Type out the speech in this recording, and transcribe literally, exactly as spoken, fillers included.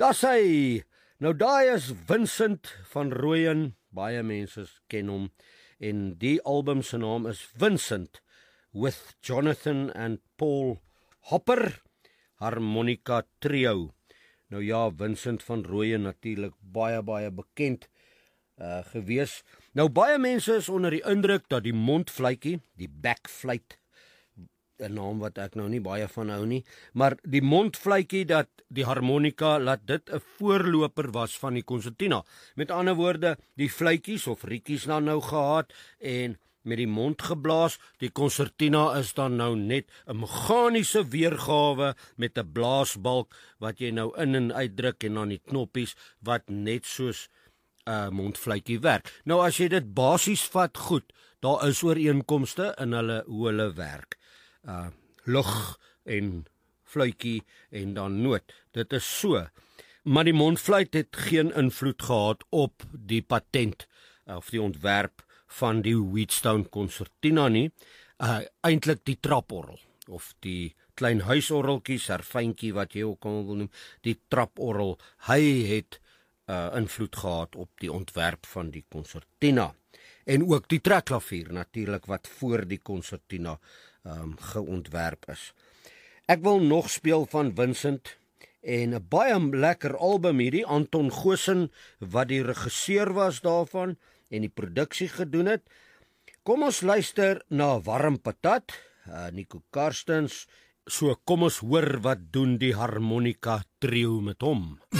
Dis hy. Nou daai is Vincent van Rooyen, baie mense ken hom, en die album se naam is Vincent with Jonathan and Paul Hopper Harmonica Trio. Nou ja, Vincent van Rooyen natuurlik baie baie bekend uh, gewees. Nou baie mense is onder die indruk dat die mondfluitjie, die backfluit, 'n naam wat ek nou nie baie van hou nie, maar die mondfluitjie, dat die harmonika, laat dit 'n voorloper was van die konsertina. Met ander woorde, die fluitjies of rietjies dan nou gehad en met die mond geblaas. Die konsertina is dan nou net 'n meganiese weergawe met 'n blaasbalk wat jy nou in en uitdruk en dan die knoppies wat net soos 'n uh, mondfluitjie werk. Nou as jy dit basies vat, goed, daar is ooreenkomste in hulle hoe hulle werk. Uh, lug en fluitjie en dan noot. Dit is so. Maar die mondfluit het geen invloed gehad op die patent of die ontwerp van die Wheatstone konsertina nie. Uh, eintlik die traporgel of die klein huisorgeltjie, serfyntjie wat jy ook al wil noem, die traporgel, hy het uh, invloed gehad op die ontwerp van die konsertina. En ook die trekklavier natuurlik wat voor die konsertina um, geontwerp is. Ek wil nog speel van Vincent en 'n baie lekker album hierdie, Anton Goosen wat die regisseur was daarvan en die produksie gedoen het. Kom ons luister na Warm Patat, uh, Nico Karstens. So kom ons hoor wat doen die harmonika trio met hom.